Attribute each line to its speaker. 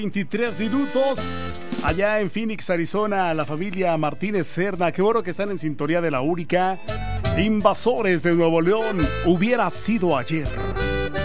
Speaker 1: 23 minutos. Allá en Phoenix, Arizona, la familia Martínez Serna. Qué bueno que están en sintonía de la única. Invasores de Nuevo León. Hubiera sido ayer.